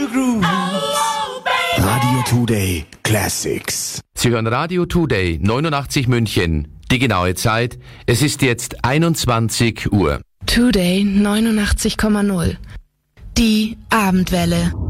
Radio Today Classics. Sie hören Radio Today 89 München. Die genaue Zeit, es ist jetzt 21 Uhr. Today 89,0. Die Abendwelle.